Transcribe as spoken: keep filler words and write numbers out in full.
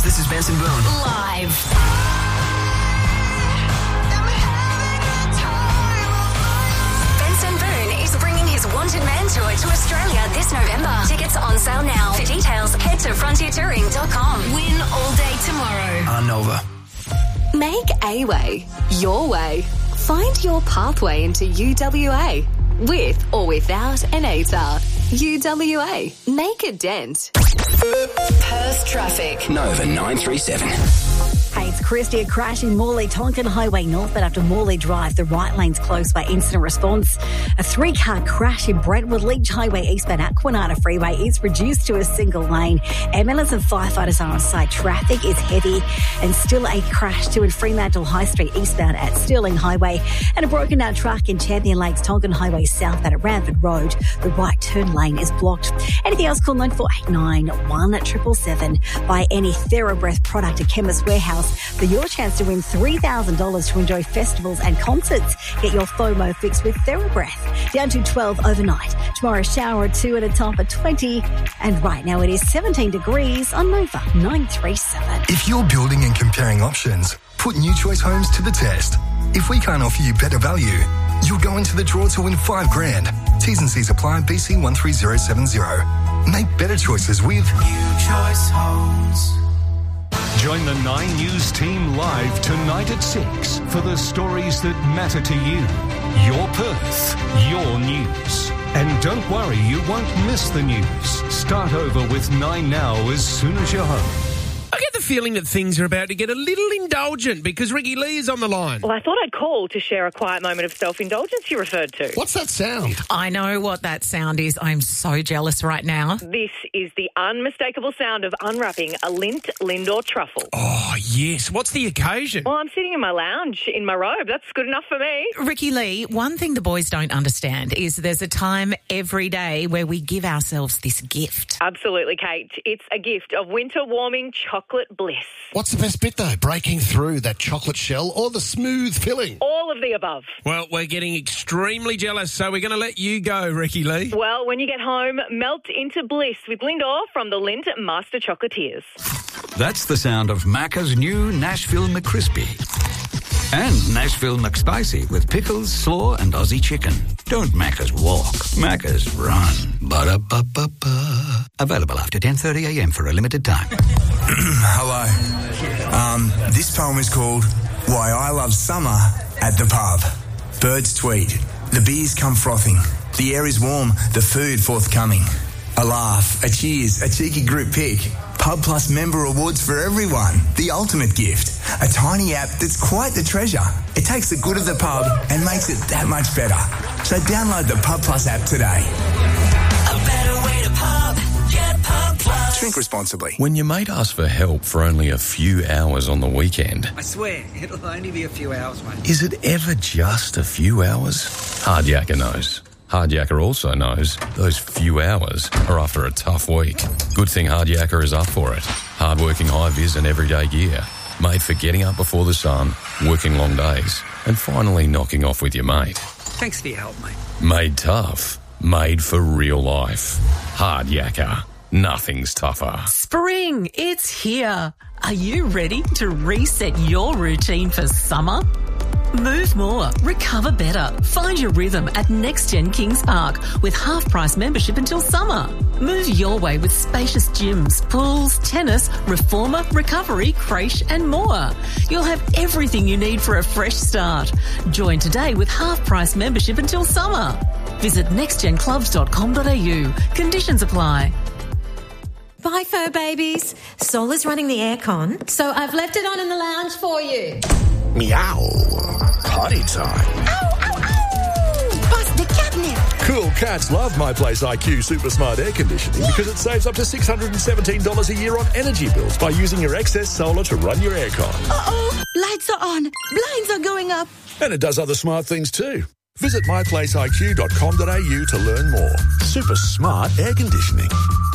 guys. This is Benson Boone. Live. Wanted Man Tour to Australia this November. Tickets on sale now. For details, head to frontier touring dot com. Win all day tomorrow. Arnova. Make a way your way. Find your pathway into U W A. With or without an A T A R. U W A. Make a dent. Perth traffic. Nova nine three seven. Hey, it's Christy. A crash in Morley, Tonkin Highway northbound after Morley Drive. The right lane's closed by incident response. A three-car crash in Brentwood, Leach Highway eastbound at Kwinana Freeway is reduced to a single lane. Ambulance and firefighters are on site. Traffic is heavy and still a crash to in Fremantle High Street eastbound at Stirling Highway and a broken down truck in Champion Lakes, Tonkin Highway southbound at Ranford Road. The right turn lane is blocked. Anything else, call nine four eight nine, one seven seven seven. Buy any TheraBreath product at Chemist Warehouse for your chance to win three thousand dollars to enjoy festivals and concerts. Get your FOMO fix with TheraBreath. Down to twelve overnight. Tomorrow, shower or two at a top of twenty. And right now it is seventeen degrees on Nova nine three seven. If you're building and comparing options, put New Choice Homes to the test. If we can't offer you better value, you'll go into the draw to win five grand. T's and C's apply. B C one three zero seven zero. Make better choices with New Choice Homes. Join the Nine News team live tonight at six for the stories that matter to you. Your Perth, your news. And don't worry, you won't miss the news. Start over with Nine Now as soon as you're home. I get the feeling that things are about to get a little indulgent because Ricky Lee is on the line. Well, I thought I'd call to share a quiet moment of self-indulgence you referred to. What's that sound? I know what that sound is. I'm so jealous right now. This is the unmistakable sound of unwrapping a Lindt Lindor truffle. Oh, yes. What's the occasion? Well, I'm sitting in my lounge in my robe. That's good enough for me. Ricky Lee, one thing the boys don't understand is there's a time every day where we give ourselves this gift. Absolutely, Kate. It's a gift of winter-warming chocolate bliss. What's the best bit, though? Breaking through that chocolate shell or the smooth filling? All of the above. Well, we're getting extremely jealous, so we're going to let you go, Ricky Lee. Well, when you get home, melt into bliss with Lindor from the Lindt Master Chocolatiers. That's the sound of Macca's new Nashville McCrispy. And Nashville McSpicy with pickles, slaw and Aussie chicken. Don't Macca's walk, Macca's run. Ba-da-ba-ba-ba. Available after ten thirty a m for a limited time. Hello. Um, this poem is called Why I Love Summer at the Pub. Birds tweet. The beers come frothing. The air is warm. The food forthcoming. A laugh, a cheers, a cheeky group pic. Pub Plus member awards for everyone. The ultimate gift. A tiny app that's quite the treasure. It takes the good of the pub and makes it that much better. So download the Pub Plus app today. A better way to pub. Get Pub Plus. Drink responsibly. When your mate asks for help for only a few hours on the weekend, I swear, it'll only be a few hours, mate. is it ever just a few hours? Hardyacker knows. Hardyacker also knows those few hours are after a tough week. Good thing Hardyacker is up for it. Hard-working high-vis and everyday gear. Made for getting up before the sun, working long days, and finally knocking off with your mate. Thanks for your help, mate. Made tough. Made for real life. Hardyacker. Nothing's tougher. Spring, it's here. Are you ready to reset your routine for summer? Move more, recover better. Find your rhythm at NextGen Kings Park with half-price membership until summer. Move your way with spacious gyms, pools, tennis, reformer, recovery, creche and more. You'll have everything you need for a fresh start. Join today with half-price membership until summer. Visit next gen clubs dot com dot a u. Conditions apply. Bye, fur babies. Sol is running the aircon, so I've left it on in the lounge for you. Meow. Party time. Ow, ow, ow! Bust the catnip. Cool cats love My Place I Q Super Smart Air Conditioning because it saves up to six hundred seventeen dollars a year on energy bills by using your excess solar to run your aircon. Uh-oh. Lights are on. Blinds are going up. And it does other smart things too. Visit my place I Q dot com dot a u to learn more. Super smart air conditioning.